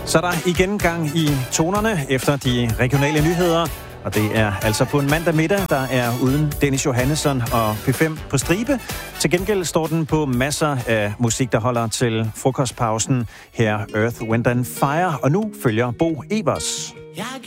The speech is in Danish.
Så er der igen gang i tonerne efter de regionale nyheder. Og det er altså på en mandag middag, der er uden Dennis Johannesson og P5 på stribe. Til gengæld står den på masser af musik, der holder til frokostpausen. Her Earth, Wind and Fire. Og nu følger Bo Evers. Jeg